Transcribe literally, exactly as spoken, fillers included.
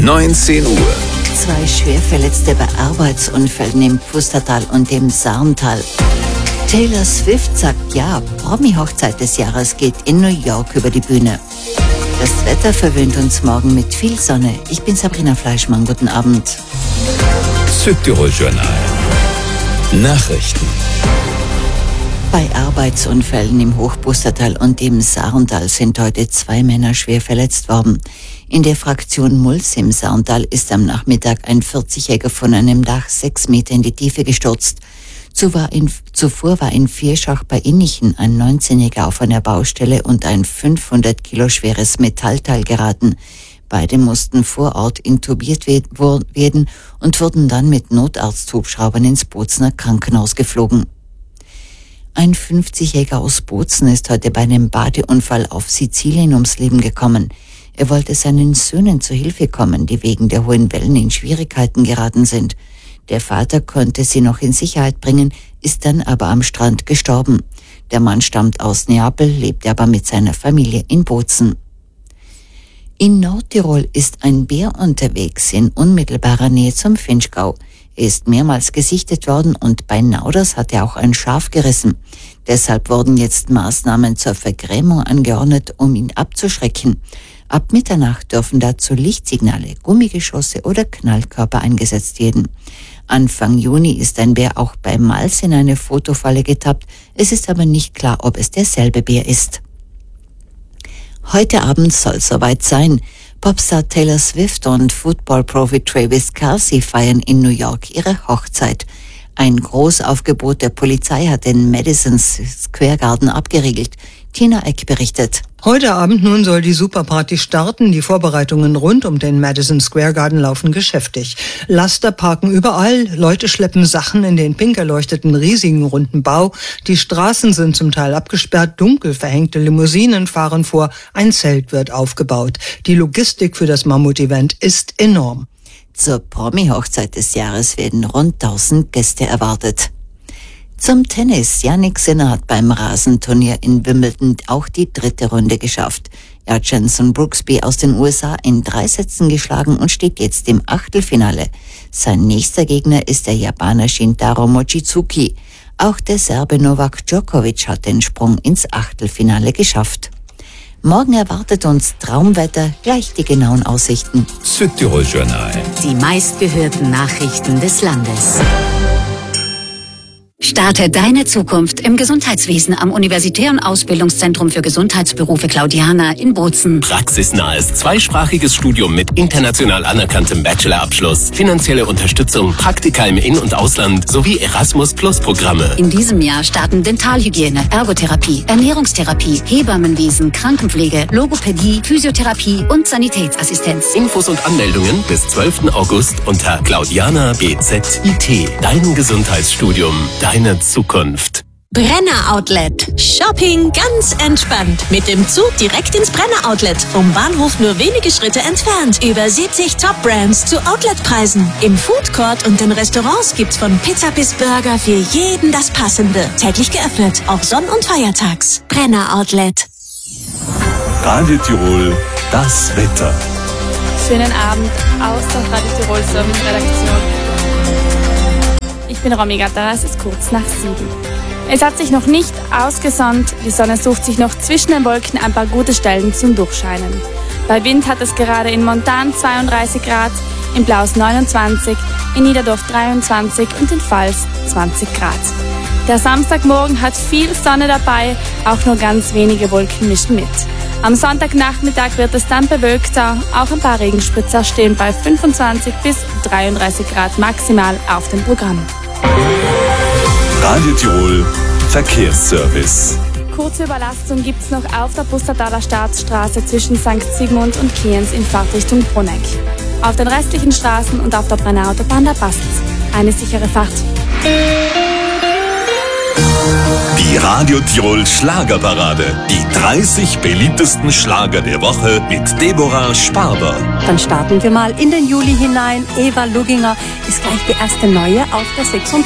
neunzehn Uhr. Zwei Schwerverletzte bei Arbeitsunfällen im Pustertal und im Saarntal. Taylor Swift sagt ja, Promi-Hochzeit des Jahres geht in New York über die Bühne. Das Wetter verwöhnt uns morgen mit viel Sonne. Ich bin Sabrina Fleischmann, guten Abend. Südtirol Journal. Nachrichten. Bei Arbeitsunfällen im Hochpustertal und im Saarntal sind heute zwei Männer schwer verletzt worden. In der Fraktion Mulz im Saarntal ist am Nachmittag ein vierzigjähriger von einem Dach sechs Meter in die Tiefe gestürzt. Zuvor war in Vierschach bei Innichen ein neunzehnjähriger auf einer Baustelle und ein fünfhundert Kilo schweres Metallteil geraten. Beide mussten vor Ort intubiert werden und wurden dann mit Notarzthubschraubern ins Bozner Krankenhaus geflogen. Ein fünfzigjähriger aus Bozen ist heute bei einem Badeunfall auf Sizilien ums Leben gekommen. Er wollte seinen Söhnen zu Hilfe kommen, die wegen der hohen Wellen in Schwierigkeiten geraten sind. Der Vater konnte sie noch in Sicherheit bringen, ist dann aber am Strand gestorben. Der Mann stammt aus Neapel, lebt aber mit seiner Familie in Bozen. In Nordtirol ist ein Bär unterwegs in unmittelbarer Nähe zum Finchgau. Er ist mehrmals gesichtet worden und bei Nauders hat er auch ein Schaf gerissen. Deshalb wurden jetzt Maßnahmen zur Vergrämung angeordnet, um ihn abzuschrecken. Ab Mitternacht dürfen dazu Lichtsignale, Gummigeschosse oder Knallkörper eingesetzt werden. Anfang Juni ist ein Bär auch bei Mals in eine Fotofalle getappt. Es ist aber nicht klar, ob es derselbe Bär ist. Heute Abend soll soweit sein. Popstar Taylor Swift und Football-Profi Travis Kelce feiern in New York ihre Hochzeit. Ein Großaufgebot der Polizei hat den Madison Square Garden abgeriegelt. Tina Eck berichtet. Heute Abend nun soll die Superparty starten. Die Vorbereitungen rund um den Madison Square Garden laufen geschäftig. Laster parken überall, Leute schleppen Sachen in den pink erleuchteten riesigen runden Bau. Die Straßen sind zum Teil abgesperrt, dunkel verhängte Limousinen fahren vor, ein Zelt wird aufgebaut. Die Logistik für das Mammut-Event ist enorm. Zur Promi-Hochzeit des Jahres werden rund tausend Gäste erwartet. Zum Tennis. Jannik Sinner hat beim Rasenturnier in Wimbledon auch die dritte Runde geschafft. Er hat Jenson Brooksby aus den U S A in drei Sätzen geschlagen und steht jetzt im Achtelfinale. Sein nächster Gegner ist der Japaner Shintaro Mochizuki. Auch der Serbe Novak Djokovic hat den Sprung ins Achtelfinale geschafft. Morgen erwartet uns Traumwetter, gleich die genauen Aussichten. Südtirol Journal. Die meistgehörten Nachrichten des Landes. Starte deine Zukunft im Gesundheitswesen am Universitären Ausbildungszentrum für Gesundheitsberufe Claudiana in Bozen. Praxisnahes zweisprachiges Studium mit international anerkanntem Bachelorabschluss, finanzielle Unterstützung, Praktika im In- und Ausland sowie Erasmus-Plus-Programme. In diesem Jahr starten Dentalhygiene, Ergotherapie, Ernährungstherapie, Hebammenwesen, Krankenpflege, Logopädie, Physiotherapie und Sanitätsassistenz. Infos und Anmeldungen bis zwölften August unter Claudiana B Z I T. Dein Gesundheitsstudium. Deine Zukunft. Brenner Outlet. Shopping ganz entspannt. Mit dem Zug direkt ins Brenner Outlet. Vom Bahnhof nur wenige Schritte entfernt. Über siebzig Top-Brands zu Outletpreisen. Im Food Court und den Restaurants gibt's von Pizza bis Burger für jeden das Passende. Täglich geöffnet. Auch Sonn- und Feiertags. Brenner Outlet. Radio Tirol, das Wetter. Schönen Abend aus der Radio Tirol Service-Redaktion. Ich bin Romy Gattara, es ist kurz nach sieben. Es hat sich noch nicht ausgesonnt, die Sonne sucht sich noch zwischen den Wolken ein paar gute Stellen zum Durchscheinen. Bei Wind hat es gerade in Montan zweiunddreißig Grad, in Blaus neunundzwanzig, in Niederdorf dreiundzwanzig und in Pfalz zwanzig Grad. Der Samstagmorgen hat viel Sonne dabei, auch nur ganz wenige Wolken mischen mit. Am Sonntagnachmittag wird es dann bewölkter, auch ein paar Regenspritzer stehen bei fünfundzwanzig bis dreiunddreißig Grad maximal auf dem Programm. Radio Tirol, Verkehrsservice. Kurze Überlastung gibt es noch auf der Pustertaler Staatsstraße zwischen Sankt Sigmund und Kienz in Fahrtrichtung Bruneck. Auf den restlichen Straßen und auf der Brenner Autobahn, da passt's. Eine sichere Fahrt. Die Radio Tirol Schlagerparade. Die dreißig beliebtesten Schlager der Woche mit Deborah Sparber. Dann starten wir mal in den Juli hinein. Eva Lugginger ist gleich die erste neue auf der sechsundzwanzig.